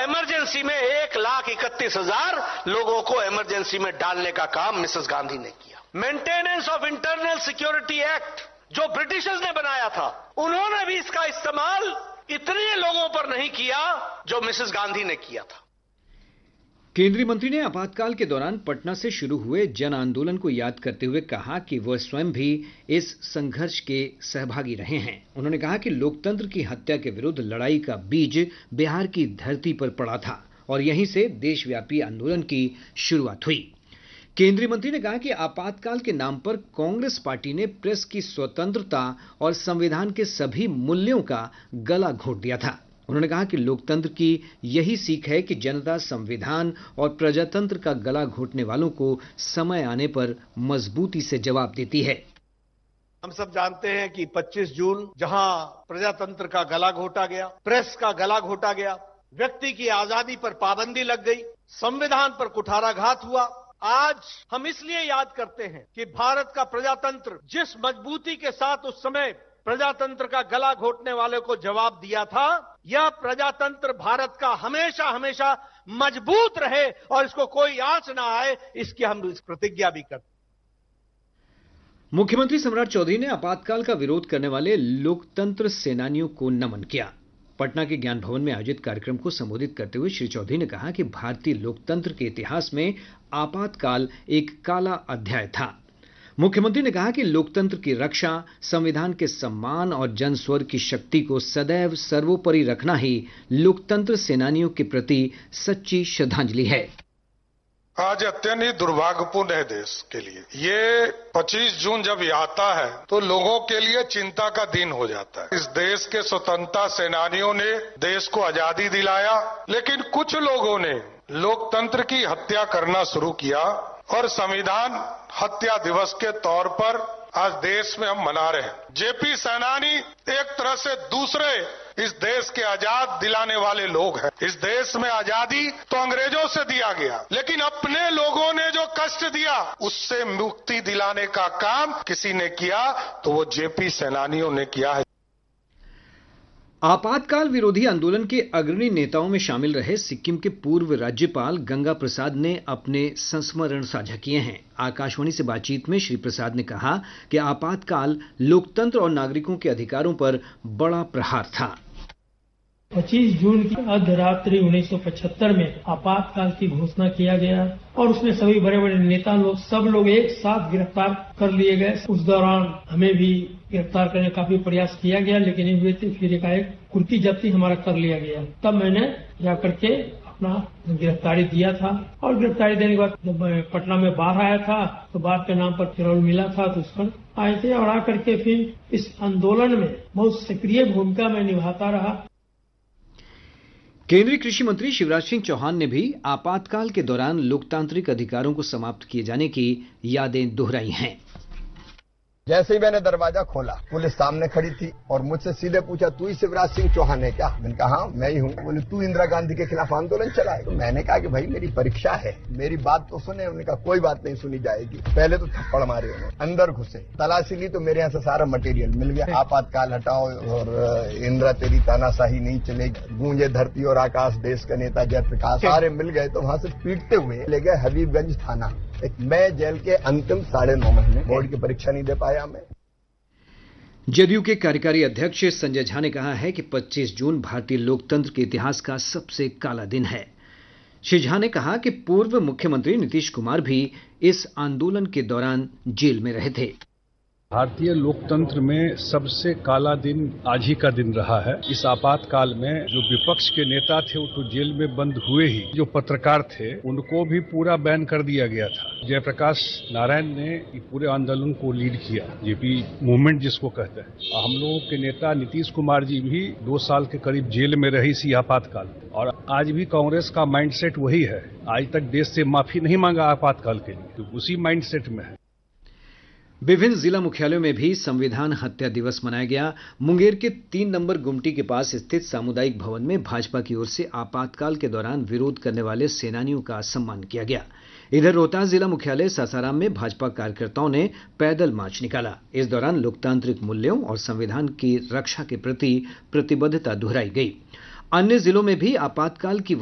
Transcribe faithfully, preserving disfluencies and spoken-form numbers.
Emergency में एक लाख इकतीस हजार लोगों को इमरजेंसी में डालने का काम मिसेस गांधी ने किया। Maintenance of internal security act जो ब्रिटिशर्स ने बनाया था, उन्होंने भी इसका इस्तेमाल इतने लोगों पर नहीं किया जो मिसेस गांधी ने किया था। केंद्रीय मंत्री ने आपातकाल के दौरान पटना से शुरू हुए जन आंदोलन को याद करते हुए कहा कि वह स्वयं भी इस संघर्ष के सहभागी रहे हैं। उन्होंने कहा कि लोकतंत्र की हत्या के विरुद्ध लड़ाई का बीज बिहार की धरती पर पड़ा था और यहीं से देशव्यापी आंदोलन की शुरुआत हुई। केंद्रीय मंत्री ने कहा कि आपातकाल के नाम पर कांग्रेस पार्टी ने प्रेस की स्वतंत्रता और संविधान के सभी मूल्यों का गला घोंट दिया था। उन्होंने कहा कि लोकतंत्र की यही सीख है कि जनता संविधान और प्रजातंत्र का गला घोंटने वालों को समय आने पर मजबूती से जवाब देती है। हम सब जानते हैं कि पच्चीस जून जहां प्रजातंत्र का गला घोटा गया, प्रेस का गला घोटा गया, व्यक्ति की आजादी पर पाबंदी लग गई, संविधान पर कुठाराघात हुआ, आज हम इसलिए याद करते हैं कि भारत का प्रजातंत्र जिस मजबूती के साथ उस समय प्रजातंत्र का गला घोटने वाले को जवाब दिया था, यह प्रजातंत्र भारत का हमेशा हमेशा मजबूत रहे और इसको कोई आंच ना आए, इसकी हम प्रतिज्ञा भी करते। मुख्यमंत्री सम्राट चौधरी ने आपातकाल का विरोध करने वाले लोकतंत्र सेनानियों को नमन किया। पटना के ज्ञान भवन में आयोजित कार्यक्रम को संबोधित करते हुए श्री चौधरी ने कहा कि भारतीय लोकतंत्र के इतिहास में आपातकाल एक काला अध्याय था। मुख्यमंत्री ने कहा कि लोकतंत्र की रक्षा, संविधान के सम्मान और जनस्वर की शक्ति को सदैव सर्वोपरि रखना ही लोकतंत्र सेनानियों के प्रति सच्ची श्रद्धांजलि है। आज अत्यंत ही दुर्भाग्यपूर्ण है देश के लिए। ये पच्चीस जून जब आता है तो लोगों के लिए चिंता का दिन हो जाता है। इस देश के स्वतंत्रता सेनानियों ने देश को आजादी दिलाया, लेकिन कुछ लोगों ने लोकतंत्र की हत्या करना शुरू किया और संविधान हत्या दिवस के तौर पर आज देश में हम मना रहे हैं। जेपी सेनानी एक तरह से दूसरे इस देश के आजाद दिलाने वाले लोग हैं। इस देश में आजादी तो अंग्रेजों से दिया गया, लेकिन अपने लोगों ने जो कष्ट दिया उससे मुक्ति दिलाने का काम किसी ने किया तो वो जेपी सेनानियों ने किया है। आपातकाल विरोधी आंदोलन के अग्रणी नेताओं में शामिल रहे सिक्किम के पूर्व राज्यपाल गंगा प्रसाद ने अपने संस्मरण साझा किए हैं। आकाशवाणी से बातचीत में श्री प्रसाद ने कहा कि आपातकाल लोकतंत्र और नागरिकों के अधिकारों पर बड़ा प्रहार था। पच्चीस जून की अर्धरात्रि उन्नीस सौ पचहत्तर में आपातकाल की घोषणा किया गया और उसमें सभी बड़े बड़े नेता लोग सब लोग एक साथ गिरफ्तार कर लिए गए। उस दौरान हमें भी गिरफ्तार करने का काफी प्रयास किया गया, लेकिन इन व्यक्ति फिर एकाएक कुर्की जब्ती हमारा कर लिया गया। तब मैंने जाकर के अपना गिरफ्तारी दिया था और गिरफ्तारी देने के बाद जब मैं पटना में बाहर आया था तो बाढ़ के नाम पर फिरौल मिला था तो उस पर आए थे और आकर के फिर इस आंदोलन में बहुत सक्रिय भूमिका मैं निभाता रहा। केंद्रीय कृषि मंत्री शिवराज सिंह चौहान ने भी आपातकाल के दौरान लोकतांत्रिक अधिकारों को समाप्त किए जाने की यादें दोहराई हैं। जैसे ही मैंने दरवाजा खोला, पुलिस सामने खड़ी थी और मुझसे सीधे पूछा, तू ही शिवराज सिंह चौहान है क्या? मैंने कहा हाँ मैं ही हूँ। बोले तू इंदिरा गांधी के खिलाफ आंदोलन चलाए? तो मैंने कहा कि भाई मेरी परीक्षा है, मेरी बात तो सुने। उन्होंने कहा कोई बात नहीं सुनी जाएगी। पहले तो थप्पड़ मारे उन्होंने, अंदर घुसे, तलाशी ली तो मेरे यहाँ से सारा मटेरियल मिल गया। आपातकाल हटाओ और इंदिरा तेरी तानाशाही नहीं चलेगी, गूंजे धरती और आकाश, देश का नेता जयप्रकाश, सारे मिल गए। तो वहां से पीटते हुए ले गए हबीबगंज थाना। मैं जेल के अंतिम साढ़े नौ महीने बोर्ड की परीक्षा नहीं दे पाया। मैं जदयू के कार्यकारी अध्यक्ष संजय झा ने कहा है कि पच्चीस जून भारतीय लोकतंत्र के इतिहास का सबसे काला दिन है। श्री झा ने कहा कि पूर्व मुख्यमंत्री नीतीश कुमार भी इस आंदोलन के दौरान जेल में रहे थे। भारतीय लोकतंत्र में सबसे काला दिन आज ही का दिन रहा है। इस आपातकाल में जो विपक्ष के नेता थे वो तो जेल में बंद हुए ही, जो पत्रकार थे उनको भी पूरा बैन कर दिया गया था। जयप्रकाश नारायण ने पूरे आंदोलन को लीड किया, जेपी मूवमेंट जिसको कहते हैं। हम लोगों के नेता नीतीश कुमार जी भी दो साल के करीब जेल में रही इसी आपातकाल, और आज भी कांग्रेस का माइंडसेट वही है। आज तक देश से माफी नहीं मांगा आपातकाल के लिए, तो उसी माइंडसेट में है। विभिन्न जिला मुख्यालयों में भी संविधान हत्या दिवस मनाया गया। मुंगेर के तीन नंबर गुमटी के पास स्थित सामुदायिक भवन में भाजपा की ओर से आपातकाल के दौरान विरोध करने वाले सेनानियों का सम्मान किया गया। इधर रोहतास जिला मुख्यालय सासाराम में भाजपा कार्यकर्ताओं ने पैदल मार्च निकाला। इस दौरान लोकतांत्रिक मूल्यों और संविधान की रक्षा के प्रति प्रतिबद्धता दोहराई गई। अन्य जिलों में भी आपातकाल की